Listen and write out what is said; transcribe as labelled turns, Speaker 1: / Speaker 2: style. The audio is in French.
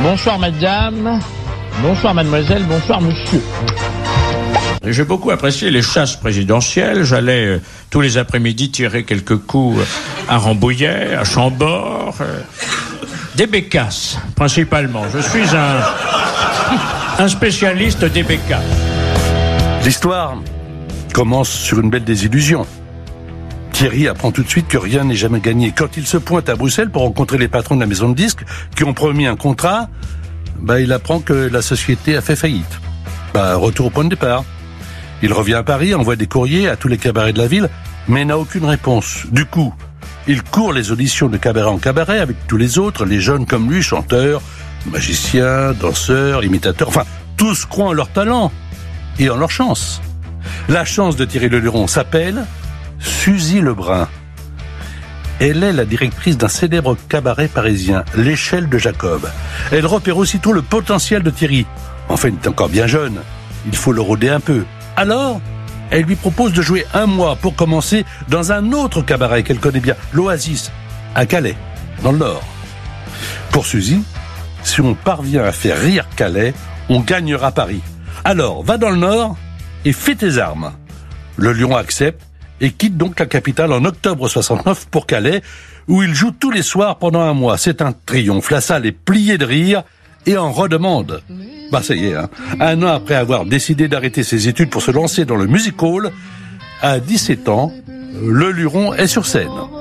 Speaker 1: Bonsoir madame, bonsoir mademoiselle, bonsoir monsieur. J'ai beaucoup apprécié les chasses présidentielles. J'allais tous les après-midi tirer quelques coups à Rambouillet, à Chambord, des bécasses principalement. Je suis un spécialiste des bécasses.
Speaker 2: L'histoire commence sur une belle désillusion. Thierry apprend tout de suite que rien n'est jamais gagné. Quand il se pointe à Bruxelles pour rencontrer les patrons de la maison de disques qui ont promis un contrat, il apprend que la société a fait faillite. Retour au point de départ. Il revient à Paris, envoie des courriers à tous les cabarets de la ville, mais n'a aucune réponse. Du coup, il court les auditions de cabaret en cabaret avec tous les autres, les jeunes comme lui, chanteurs, magiciens, danseurs, imitateurs, enfin, tous croient en leur talent et en leur chance. La chance de Thierry Leluron s'appelle Suzy Lebrun. Elle est la directrice d'un célèbre cabaret parisien, l'Échelle de Jacob. Elle repère aussitôt le potentiel de Thierry. Enfin, il est encore bien jeune. Il faut le rôder un peu. Alors, elle lui propose de jouer un mois pour commencer dans un autre cabaret qu'elle connaît bien, l'Oasis, à Calais, dans le Nord. Pour Suzy, si on parvient à faire rire Calais, on gagnera Paris. Alors, va dans le Nord et fais tes armes. Leluron accepte et quitte donc la capitale en octobre 69 pour Calais, où il joue tous les soirs pendant un mois. C'est un triomphe. La salle est pliée de rire et en redemande. Ça y est, un an après avoir décidé d'arrêter ses études pour se lancer dans le music hall, à 17 ans, Leluron est sur scène.